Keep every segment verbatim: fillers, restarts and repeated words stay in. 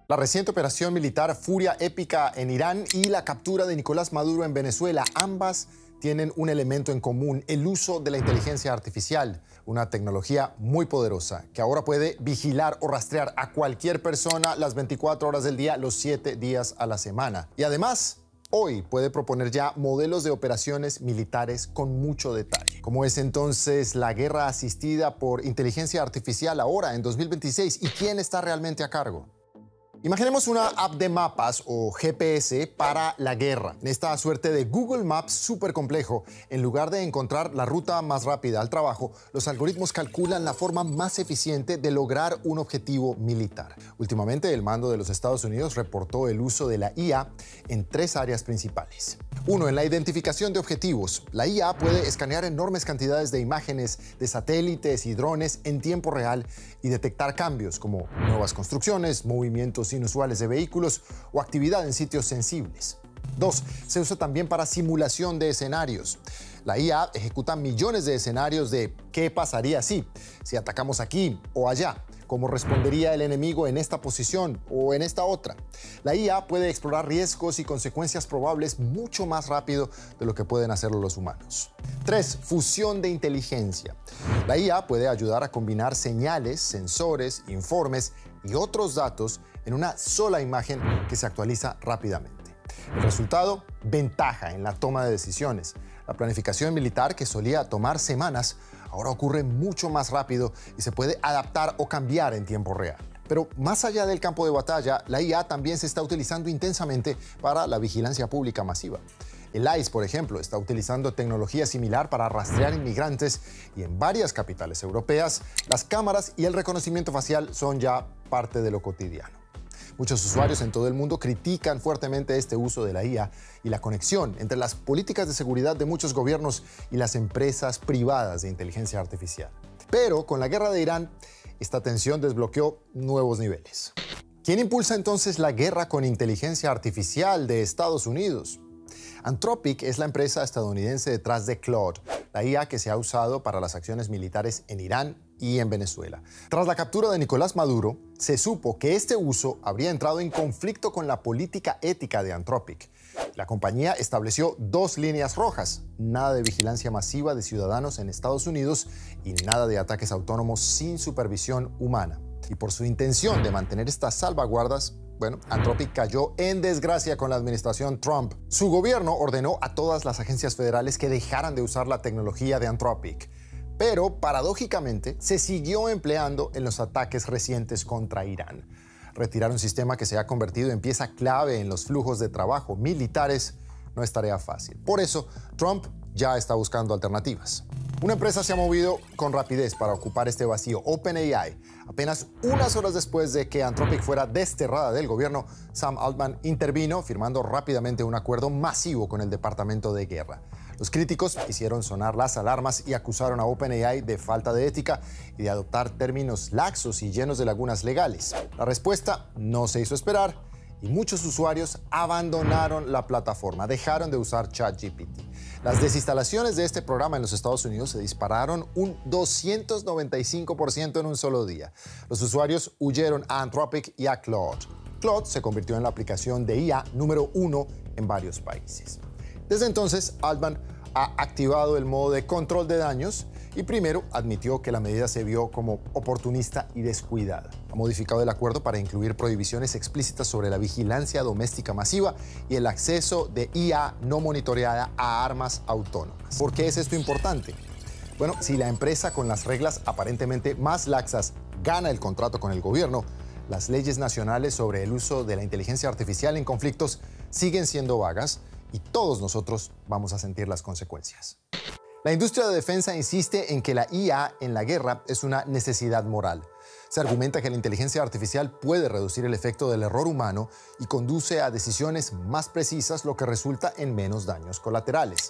La reciente operación militar Furia Épica en Irán y la captura de Nicolás Maduro en Venezuela, ambas tienen un elemento en común: el uso de la inteligencia artificial, una tecnología muy poderosa que ahora puede vigilar o rastrear a cualquier persona las veinticuatro horas del día, los siete días a la semana. Y además, hoy puede proponer ya modelos de operaciones militares con mucho detalle. ¿Cómo es entonces la guerra asistida por inteligencia artificial ahora en dos mil veintiséis y quién está realmente a cargo? Imaginemos una app de mapas o G P S para la guerra. En esta suerte de Google Maps súper complejo, en lugar de encontrar la ruta más rápida al trabajo, los algoritmos calculan la forma más eficiente de lograr un objetivo militar. Últimamente, el mando de los Estados Unidos reportó el uso de la I A en tres áreas principales. Uno, en la identificación de objetivos. La I A puede escanear enormes cantidades de imágenes de satélites y drones en tiempo real y detectar cambios como nuevas construcciones, movimientos inusuales de vehículos o actividad en sitios sensibles. Dos, se usa también para simulación de escenarios. La I A ejecuta millones de escenarios de qué pasaría si, si atacamos aquí o allá, cómo respondería el enemigo en esta posición o en esta otra. La I A puede explorar riesgos y consecuencias probables mucho más rápido de lo que pueden hacerlo los humanos. Tres, fusión de inteligencia. La I A puede ayudar a combinar señales, sensores, informes y otros datos en una sola imagen que se actualiza rápidamente. El resultado, ventaja en la toma de decisiones. La planificación militar, que solía tomar semanas, ahora ocurre mucho más rápido y se puede adaptar o cambiar en tiempo real. Pero más allá del campo de batalla, la I A también se está utilizando intensamente para la vigilancia pública masiva. El I C E, por ejemplo, está utilizando tecnología similar para rastrear inmigrantes y en varias capitales europeas, las cámaras y el reconocimiento facial son ya parte de lo cotidiano. Muchos usuarios en todo el mundo critican fuertemente este uso de la I A y la conexión entre las políticas de seguridad de muchos gobiernos y las empresas privadas de inteligencia artificial. Pero con la guerra de Irán, esta tensión desbloqueó nuevos niveles. ¿Quién impulsa entonces la guerra con inteligencia artificial de Estados Unidos? Anthropic es la empresa estadounidense detrás de Claude, la I A que se ha usado para las acciones militares en Irán y en Venezuela. Tras la captura de Nicolás Maduro, se supo que este uso habría entrado en conflicto con la política ética de Anthropic. La compañía estableció dos líneas rojas: nada de vigilancia masiva de ciudadanos en Estados Unidos y nada de ataques autónomos sin supervisión humana. Y por su intención de mantener estas salvaguardas, bueno, Anthropic cayó en desgracia con la administración Trump. Su gobierno ordenó a todas las agencias federales que dejaran de usar la tecnología de Anthropic. Pero, paradójicamente, se siguió empleando en los ataques recientes contra Irán. Retirar un sistema que se ha convertido en pieza clave en los flujos de trabajo militares no es tarea fácil. Por eso, Trump ya está buscando alternativas. Una empresa se ha movido con rapidez para ocupar este vacío: OpenAI. Apenas unas horas después de que Anthropic fuera desterrada del gobierno, Sam Altman intervino, firmando rápidamente un acuerdo masivo con el Departamento de Guerra. Los críticos hicieron sonar las alarmas y acusaron a OpenAI de falta de ética y de adoptar términos laxos y llenos de lagunas legales. La respuesta no se hizo esperar y muchos usuarios abandonaron la plataforma, dejaron de usar ChatGPT. Las desinstalaciones de este programa en los Estados Unidos se dispararon un doscientos noventa y cinco por ciento en un solo día. Los usuarios huyeron a Anthropic y a Claude. Claude se convirtió en la aplicación de I A número uno en varios países. Desde entonces, Altman ha activado el modo de control de daños y primero admitió que la medida se vio como oportunista y descuidada. Ha modificado el acuerdo para incluir prohibiciones explícitas sobre la vigilancia doméstica masiva y el acceso de I A no monitoreada a armas autónomas. ¿Por qué es esto importante? Bueno, si la empresa con las reglas aparentemente más laxas gana el contrato con el gobierno, las leyes nacionales sobre el uso de la inteligencia artificial en conflictos siguen siendo vagas y todos nosotros vamos a sentir las consecuencias. La industria de defensa insiste en que la I A en la guerra es una necesidad moral. Se argumenta que la inteligencia artificial puede reducir el efecto del error humano y conduce a decisiones más precisas, lo que resulta en menos daños colaterales.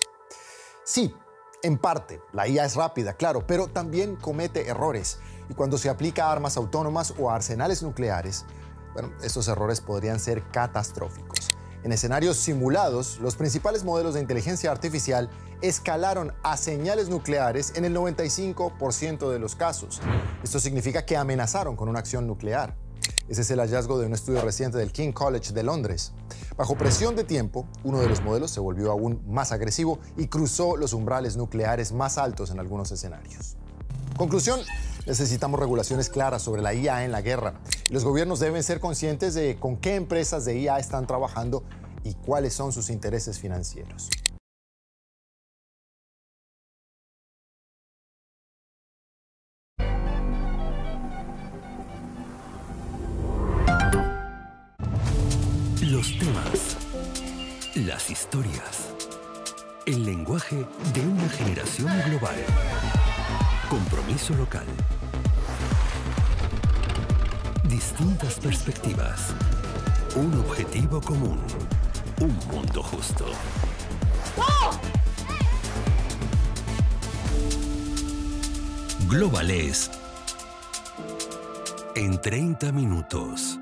Sí, en parte, la I A es rápida, claro, pero también comete errores. Y cuando se aplica a armas autónomas o a arsenales nucleares, bueno, estos errores podrían ser catastróficos. En escenarios simulados, los principales modelos de inteligencia artificial escalaron a señales nucleares en el noventa y cinco por ciento de los casos. Esto significa que amenazaron con una acción nuclear. Ese es el hallazgo de un estudio reciente del King College de Londres. Bajo presión de tiempo, uno de los modelos se volvió aún más agresivo y cruzó los umbrales nucleares más altos en algunos escenarios. Conclusión, necesitamos regulaciones claras sobre la I A en la guerra. Los gobiernos deben ser conscientes de con qué empresas de I A están trabajando y cuáles son sus intereses financieros. Los temas, las historias, el lenguaje de una generación global. Compromiso local. Distintas perspectivas. Un objetivo común. Un mundo justo. Global es en treinta minutos.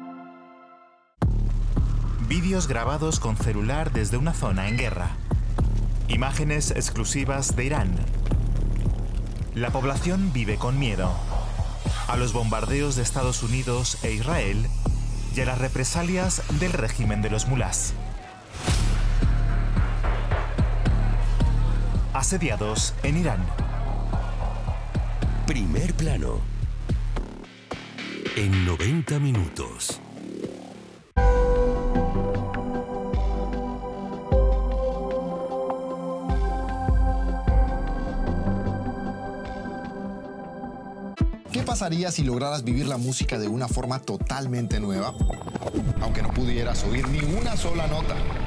Vídeos grabados con celular desde una zona en guerra. Imágenes exclusivas de Irán. La población vive con miedo a los bombardeos de Estados Unidos e Israel y a las represalias del régimen de los mulás. Asediados en Irán. Primer plano. En noventa minutos. ¿Qué pasaría si lograras vivir la música de una forma totalmente nueva? Aunque no pudieras oír ni una sola nota.